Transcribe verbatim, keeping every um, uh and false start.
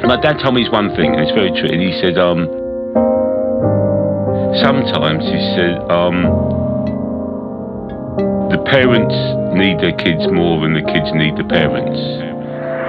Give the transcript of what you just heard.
My dad told me this one thing, and it's very true. And he said, um, sometimes he said, um, the parents need their kids more than the kids need the parents.